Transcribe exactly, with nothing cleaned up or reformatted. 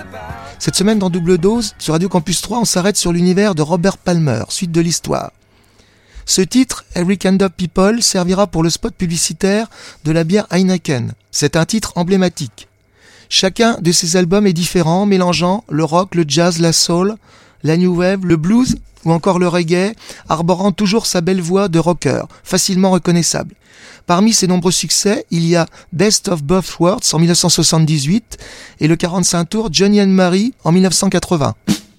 Cette semaine dans Double Dose, sur Radio Campus trois, on s'arrête sur l'univers de Robert Palmer, suite de l'histoire. Ce titre, Every Kind of People, servira pour le spot publicitaire de la bière Heineken. C'est un titre emblématique. Chacun de ces albums est différent, mélangeant le rock, le jazz, la soul, la new wave, le blues ou encore le reggae, arborant toujours sa belle voix de rocker, facilement reconnaissable. Parmi ses nombreux succès, il y a Best of Both Worlds en dix-neuf cent soixante-dix-huit et le quarante-cinq tours Johnny and Mary en dix-neuf cent quatre-vingts.